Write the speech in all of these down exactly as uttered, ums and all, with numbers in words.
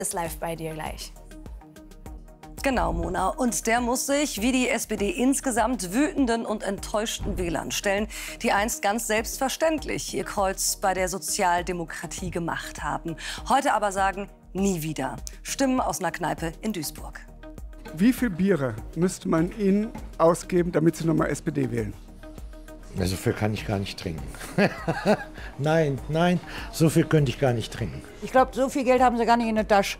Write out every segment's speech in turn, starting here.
ist live bei dir gleich. Genau, Mona. Und der muss sich, wie die S P D insgesamt, wütenden und enttäuschten Wählern stellen, die einst ganz selbstverständlich ihr Kreuz bei der Sozialdemokratie gemacht haben. Heute aber sagen, nie wieder. Stimmen aus einer Kneipe in Duisburg. Wie viel Biere müsste man Ihnen ausgeben, damit Sie nochmal S P D wählen? Ja, so viel kann ich gar nicht trinken. Nein, nein, so viel könnte ich gar nicht trinken. Ich glaube, so viel Geld haben Sie gar nicht in der Tasche.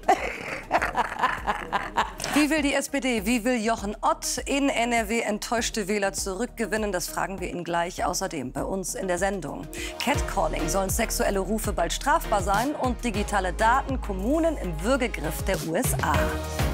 Wie will die S P D, wie will Jochen Ott in N R W enttäuschte Wähler zurückgewinnen? Das fragen wir ihn gleich. Außerdem bei uns in der Sendung. Catcalling, sollen sexuelle Rufe bald strafbar sein? Und digitale Daten, Kommunen im Würgegriff der U S A.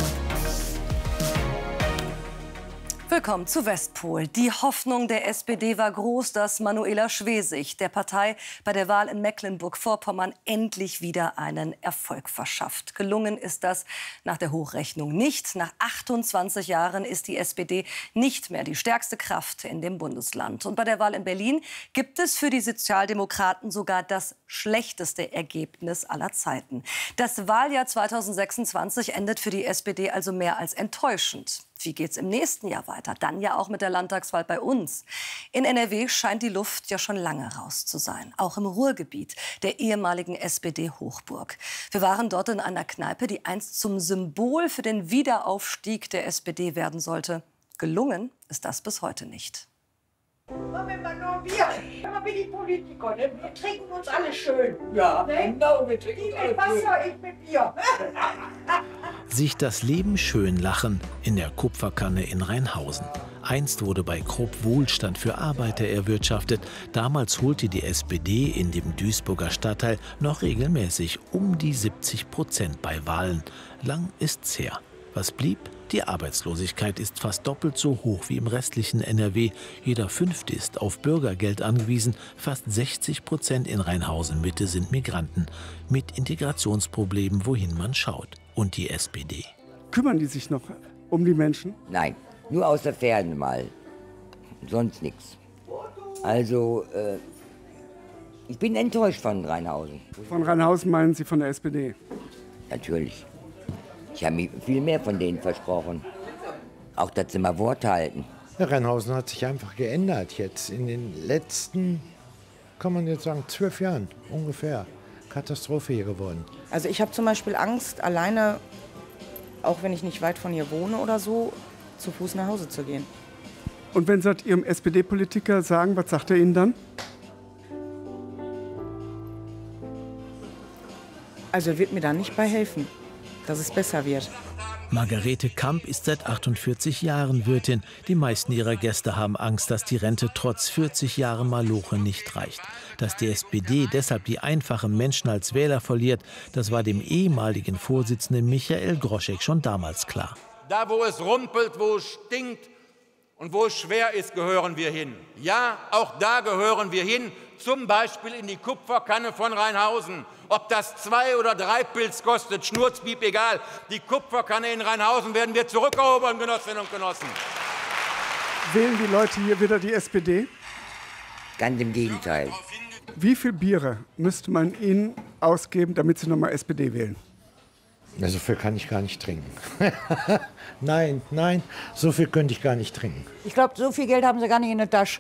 Willkommen zu Westpol. Die Hoffnung der S P D war groß, dass Manuela Schwesig der Partei bei der Wahl in Mecklenburg-Vorpommern endlich wieder einen Erfolg verschafft. Gelungen ist das nach der Hochrechnung nicht. Nach achtundzwanzig Jahren ist die S P D nicht mehr die stärkste Kraft in dem Bundesland. Und bei der Wahl in Berlin gibt es für die Sozialdemokraten sogar das schlechteste Ergebnis aller Zeiten. Das Wahljahr zweitausendsechsundzwanzig endet für die S P D also mehr als enttäuschend. Wie geht's im nächsten Jahr weiter? Dann ja auch mit der Landtagswahl bei uns. In N R W scheint die Luft ja schon lange raus zu sein. Auch im Ruhrgebiet, der ehemaligen S P D-Hochburg. Wir waren dort in einer Kneipe, die einst zum Symbol für den Wiederaufstieg der S P D werden sollte. Gelungen ist das bis heute nicht. Machen wir mal nur Bier. Immer wie die Politiker, ne? Wir trinken uns alle schön. Ja, ne? genau, wir trinken Die uns alle mit Wasser, ich mit Bier. Sich das Leben schön lachen in der Kupferkanne in Rheinhausen. Einst wurde bei Krupp Wohlstand für Arbeiter erwirtschaftet. Damals holte die S P D in dem Duisburger Stadtteil noch regelmäßig um die siebzig Prozent bei Wahlen. Lang ist's her. Was blieb? Die Arbeitslosigkeit ist fast doppelt so hoch wie im restlichen N R W. Jeder Fünfte ist auf Bürgergeld angewiesen. Fast sechzig Prozent in Rheinhausen-Mitte sind Migranten. Mit Integrationsproblemen, wohin man schaut. Und die S P D. Kümmern die sich noch um die Menschen? Nein, nur aus der Ferne mal. Sonst nichts. Also, äh, ich bin enttäuscht von Rheinhausen. Von Rheinhausen meinen Sie von der S P D? Natürlich. Ich habe mir viel mehr von denen versprochen. Auch, dass sie mal Wort halten. Ja, Rheinhausen hat sich einfach geändert jetzt in den letzten, kann man jetzt sagen, zwölf Jahren ungefähr. Katastrophe hier geworden. Also ich habe zum Beispiel Angst, alleine, auch wenn ich nicht weit von hier wohne oder so, zu Fuß nach Hause zu gehen. Und wenn Sie das Ihrem S P D-Politiker sagen, was sagt er Ihnen dann? Also er wird mir da nicht bei helfen, dass es besser wird. Margarete Kamp ist seit achtundvierzig Jahren Wirtin. Die meisten ihrer Gäste haben Angst, dass die Rente trotz vierzig Jahren Maloche nicht reicht. Dass die S P D deshalb die einfachen Menschen als Wähler verliert, das war dem ehemaligen Vorsitzenden Michael Groschek schon damals klar. Da, wo es rumpelt, wo es stinkt und wo es schwer ist, gehören wir hin. Ja, auch da gehören wir hin, zum Beispiel in die Kupferkanne von Rheinhausen. Ob das zwei oder drei Pilz kostet, Schnurzpiep, egal. Die Kupferkanne in Rheinhausen werden wir zurückerobern, Genossinnen und Genossen. Wählen die Leute hier wieder die S P D? Ganz im Gegenteil. Wie viel Biere müsste man Ihnen ausgeben, damit Sie nochmal S P D wählen? Ja, so viel kann ich gar nicht trinken. Nein, nein, so viel könnte ich gar nicht trinken. Ich glaube, so viel Geld haben Sie gar nicht in der Tasche.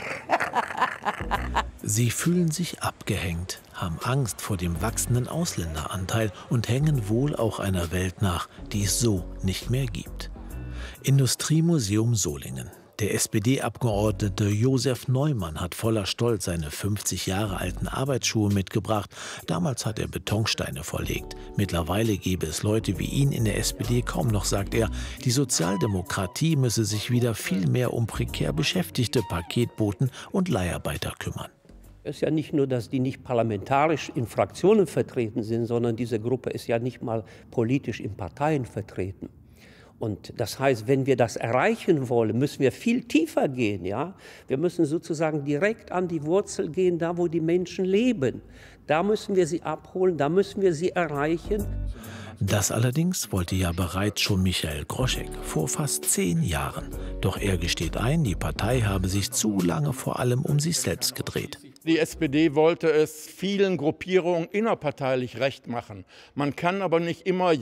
Sie fühlen sich abgehängt, haben Angst vor dem wachsenden Ausländeranteil und hängen wohl auch einer Welt nach, die es so nicht mehr gibt. Industriemuseum Solingen. Der S P D-Abgeordnete Josef Neumann hat voller Stolz seine fünfzig Jahre alten Arbeitsschuhe mitgebracht. Damals hat er Betonsteine verlegt. Mittlerweile gäbe es Leute wie ihn in der S P D kaum noch, sagt er. Die Sozialdemokratie müsse sich wieder viel mehr um prekär beschäftigte Paketboten und Leiharbeiter kümmern. Es ist ja nicht nur, dass die nicht parlamentarisch in Fraktionen vertreten sind, sondern diese Gruppe ist ja nicht mal politisch in Parteien vertreten. Und das heißt, wenn wir das erreichen wollen, müssen wir viel tiefer gehen. Ja? Wir müssen sozusagen direkt an die Wurzel gehen, da wo die Menschen leben. Da müssen wir sie abholen, da müssen wir sie erreichen. Das allerdings wollte ja bereits schon Michael Groschek vor fast zehn Jahren. Doch er gesteht ein, die Partei habe sich zu lange vor allem um sich selbst gedreht. Die S P D wollte es vielen Gruppierungen innerparteilich recht machen. Man kann aber nicht immer